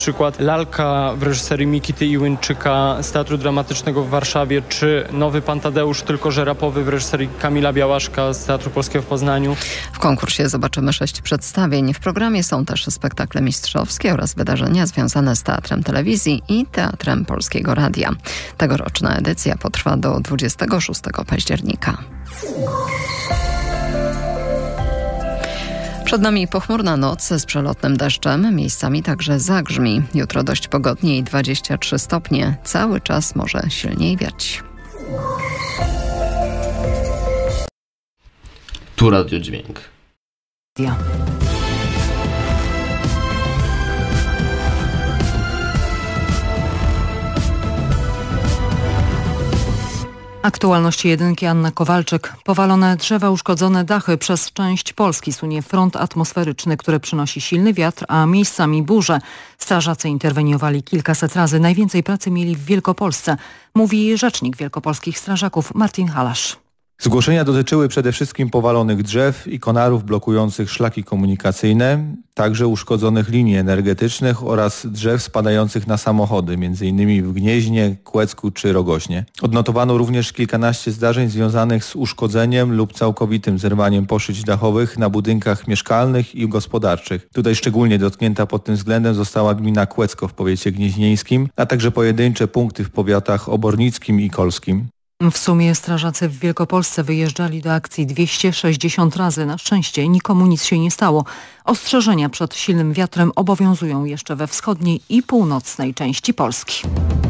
Przykład Lalka w reżyserii Mikity Iłyńczyka z Teatru Dramatycznego w Warszawie, czy Nowy Pan Tadeusz, tylko że rapowy w reżyserii Kamila Białaszka z Teatru Polskiego w Poznaniu. W konkursie zobaczymy 6 przedstawień. W programie są też spektakle mistrzowskie oraz wydarzenia związane z Teatrem Telewizji i Teatrem Polskiego Radia. Tegoroczna edycja potrwa do 26 października. Przed nami pochmurna noc z przelotnym deszczem, miejscami także zagrzmi. Jutro dość pogodnie i 23 stopnie. Cały czas może silniej wiać. Tu Radio Dźwięk. Aktualności jedynki, Anna Kowalczyk. Powalone drzewa, uszkodzone dachy. Przez część Polski sunie front atmosferyczny, który przynosi silny wiatr, a miejscami burze. Strażacy interweniowali kilkaset razy. Najwięcej pracy mieli w Wielkopolsce, mówi rzecznik wielkopolskich strażaków Martin Halasz. Zgłoszenia dotyczyły przede wszystkim powalonych drzew i konarów blokujących szlaki komunikacyjne, także uszkodzonych linii energetycznych oraz drzew spadających na samochody, m.in. w Gnieźnie, Kłecku czy Rogoźnie. Odnotowano również kilkanaście zdarzeń związanych z uszkodzeniem lub całkowitym zerwaniem poszyć dachowych na budynkach mieszkalnych i gospodarczych. Tutaj szczególnie dotknięta pod tym względem została gmina Kłecko w powiecie gnieźnieńskim, a także pojedyncze punkty w powiatach obornickim i kolskim. W sumie strażacy w Wielkopolsce wyjeżdżali do akcji 260 razy. Na szczęście nikomu nic się nie stało. Ostrzeżenia przed silnym wiatrem obowiązują jeszcze we wschodniej i północnej części Polski.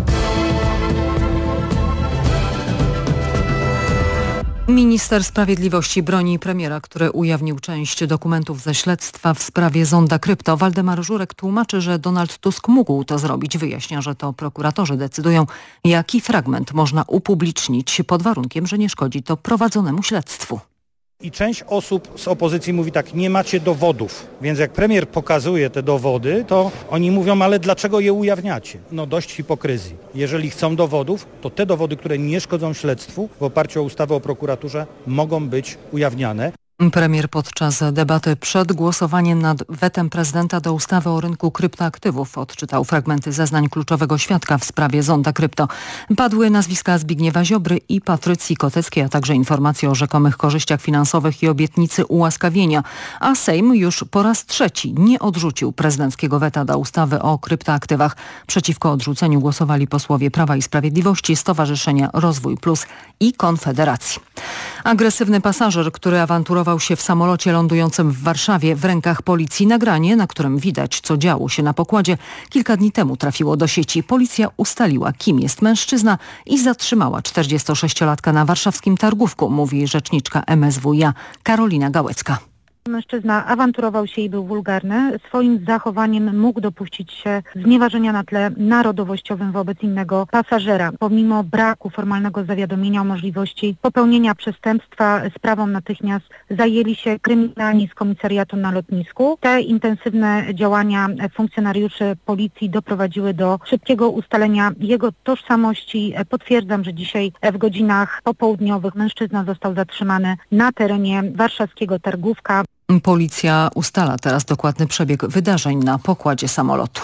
Minister Sprawiedliwości broni premiera, który ujawnił część dokumentów ze śledztwa w sprawie Zonda Krypto. Waldemar Żurek tłumaczy, że Donald Tusk mógł to zrobić. Wyjaśnia, że to prokuratorzy decydują, jaki fragment można upublicznić, pod warunkiem, że nie szkodzi to prowadzonemu śledztwu. I część osób z opozycji mówi tak, nie macie dowodów, więc jak premier pokazuje te dowody, to oni mówią, ale dlaczego je ujawniacie? No dość hipokryzji. Jeżeli chcą dowodów, to te dowody, które nie szkodzą śledztwu w oparciu o ustawę o prokuraturze mogą być ujawniane. Premier podczas debaty przed głosowaniem nad wetem prezydenta do ustawy o rynku kryptoaktywów odczytał fragmenty zeznań kluczowego świadka w sprawie Zonda Krypto. Padły nazwiska Zbigniewa Ziobry i Patrycji Koteckiej, a także informacje o rzekomych korzyściach finansowych i obietnicy ułaskawienia. A Sejm już po raz trzeci nie odrzucił prezydenckiego weta do ustawy o kryptoaktywach. Przeciwko odrzuceniu głosowali posłowie Prawa i Sprawiedliwości, Stowarzyszenia Rozwój Plus i Konfederacji. Agresywny pasażer, który awanturował się w samolocie lądującym w Warszawie, w rękach policji. Nagranie, na którym widać, co działo się na pokładzie, kilka dni temu trafiło do sieci. Policja ustaliła, kim jest mężczyzna i zatrzymała 46-latka na warszawskim Targówku, mówi rzeczniczka MSWiA Karolina Gałecka. Mężczyzna awanturował się i był wulgarny. Swoim zachowaniem mógł dopuścić się znieważenia na tle narodowościowym wobec innego pasażera. Pomimo braku formalnego zawiadomienia o możliwości popełnienia przestępstwa, sprawą natychmiast zajęli się kryminalni z komisariatu na lotnisku. Te intensywne działania funkcjonariuszy policji doprowadziły do szybkiego ustalenia jego tożsamości. Potwierdzam, że dzisiaj w godzinach popołudniowych mężczyzna został zatrzymany na terenie warszawskiego Targówka. Policja ustala teraz dokładny przebieg wydarzeń na pokładzie samolotu.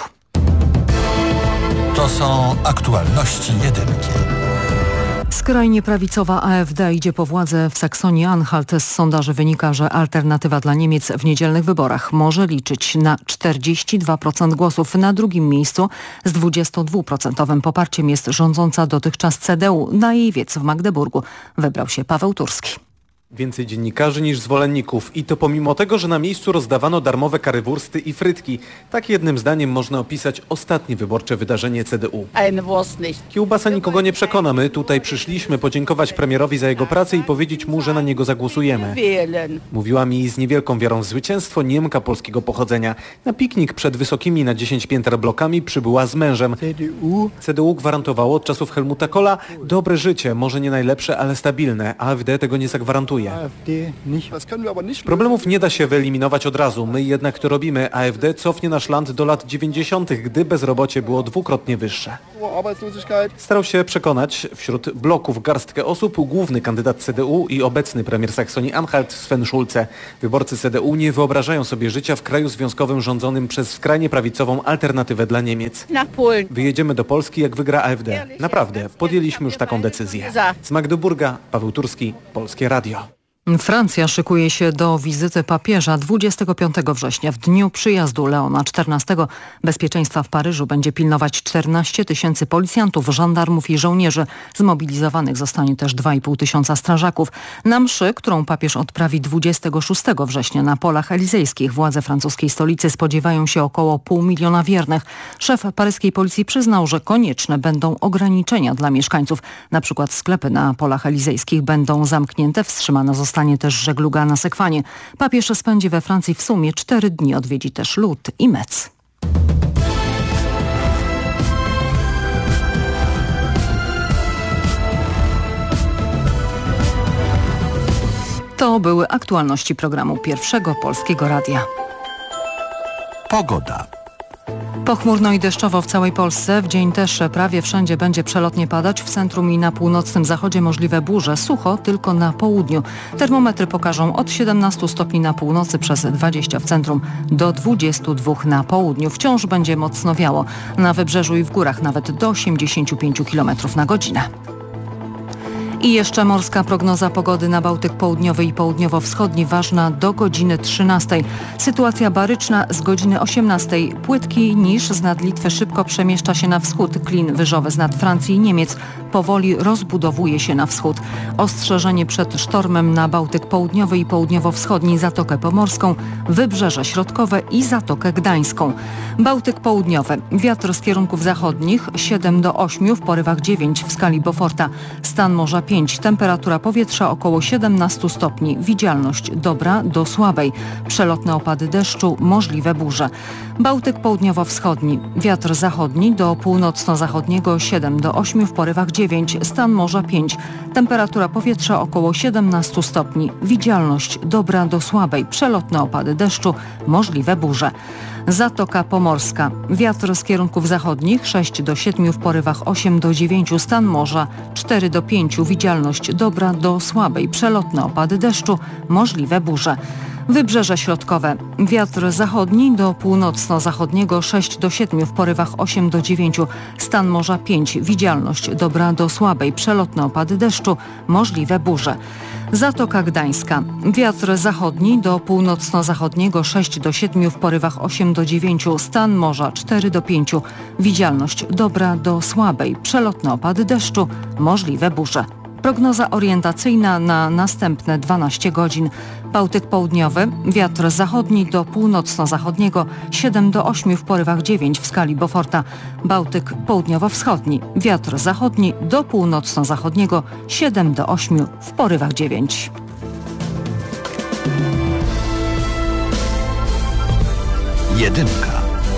To są aktualności jedynki. Skrajnie prawicowa AfD idzie po władzę w Saksonii-Anhalt. Z sondaży wynika, że Alternatywa dla Niemiec w niedzielnych wyborach może liczyć na 42% głosów. Na drugim miejscu z 22% poparciem jest rządząca dotychczas CDU. Na jej wiec w Magdeburgu wybrał się Paweł Turski. Więcej dziennikarzy niż zwolenników i to pomimo tego, że na miejscu rozdawano darmowe karywursty i frytki. Tak jednym zdaniem można opisać ostatnie wyborcze wydarzenie CDU. Kiełbasa nikogo nie przekona. My tutaj przyszliśmy podziękować premierowi za jego pracę i powiedzieć mu, że na niego zagłosujemy. Mówiła mi z niewielką wiarą w zwycięstwo Niemka polskiego pochodzenia. Na piknik przed wysokimi na 10 pięter blokami przybyła z mężem. CDU gwarantowało od czasów Helmuta Kohla dobre życie, może nie najlepsze, ale stabilne. AfD tego nie zagwarantuje. wystartuje. Problemów nie da się wyeliminować od razu. My jednak to robimy. AfD cofnie nasz land do lat 90., gdy bezrobocie było dwukrotnie wyższe. Starał się przekonać wśród bloków garstkę osób główny kandydat CDU i obecny premier Saksonii-Anhalt Sven Schulze. Wyborcy CDU nie wyobrażają sobie życia w kraju związkowym rządzonym przez skrajnie prawicową Alternatywę dla Niemiec. Wyjedziemy do Polski, jak wygra AfD. Naprawdę, podjęliśmy już taką decyzję. Z Magdeburga, Paweł Turski, Polskie Radio. Francja szykuje się do wizyty papieża 25 września, w dniu przyjazdu Leona XIV. Bezpieczeństwa w Paryżu będzie pilnować 14 000 policjantów, żandarmów i żołnierzy. Zmobilizowanych zostanie też 2,5 tysiąca strażaków. Na mszy, którą papież odprawi 26 września na Polach Elizejskich, władze francuskiej stolicy spodziewają się około 500 000 wiernych. Szef paryskiej policji przyznał, że konieczne będą ograniczenia dla mieszkańców. Na przykład sklepy na Polach Elizejskich będą zamknięte, wstrzymana zostanie też żegluga na Sekwanie. Papież spędzi we Francji w sumie 4 dni, odwiedzi też Lód i Metz. To były aktualności programu Pierwszego Polskiego Radia. Pogoda. Pochmurno i deszczowo w całej Polsce. W dzień też prawie wszędzie będzie przelotnie padać. W centrum i na północnym zachodzie możliwe burze. Sucho tylko na południu. Termometry pokażą od 17 stopni na północy przez 20 w centrum do 22 na południu. Wciąż będzie mocno wiało. Na wybrzeżu i w górach nawet do 85 km na godzinę. I jeszcze morska prognoza pogody na Bałtyk Południowy i Południowo-Wschodni, ważna do godziny 13. Sytuacja baryczna z godziny 18. Płytki niż z nad Litwy szybko przemieszcza się na wschód. Klin wyżowy z nad Francji i Niemiec powoli rozbudowuje się na wschód. Ostrzeżenie przed sztormem na Bałtyk Południowy i Południowo-Wschodni, Zatokę Pomorską, Wybrzeże Środkowe i Zatokę Gdańską. Bałtyk Południowy. Wiatr z kierunków zachodnich 7 do 8, w porywach 9 w skali Beauforta. Stan morza 5. Temperatura powietrza około 17 stopni. Widzialność dobra do słabej. Przelotne opady deszczu, możliwe burze. Bałtyk Południowo-Wschodni. Wiatr zachodni do północno-zachodniego 7 do 8, w porywach 9. Stan morza 5. Temperatura powietrza około 17 stopni. Widzialność dobra do słabej. Przelotne opady deszczu, możliwe burze. Zatoka Pomorska. Wiatr z kierunków zachodnich 6 do 7, w porywach 8 do 9. Stan morza 4 do 5. Widzialność dobra do słabej. Przelotne opady deszczu, możliwe burze. Wybrzeże Środkowe. Wiatr zachodni do północno-zachodniego 6 do 7, w porywach 8 do 9. Stan morza 5. Widzialność dobra do słabej. Przelotne opady deszczu, możliwe burze. Zatoka Gdańska. Wiatr zachodni do północno-zachodniego 6 do 7, w porywach 8 do 9. Stan morza 4 do 5. Widzialność dobra do słabej. Przelotne opady deszczu, możliwe burze. Prognoza orientacyjna na następne 12 godzin. Bałtyk Południowy. Wiatr zachodni do północno-zachodniego 7 do 8, w porywach 9 w skali Beauforta. Bałtyk Południowo-Wschodni. Wiatr zachodni do północno-zachodniego 7 do 8, w porywach 9. Jedynka.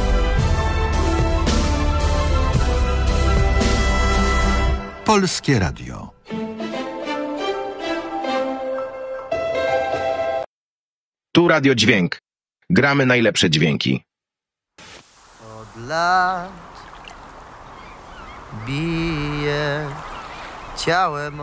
Polskie Radio. Tu Radio Dźwięk. Gramy najlepsze dźwięki. Od lat bije ciałem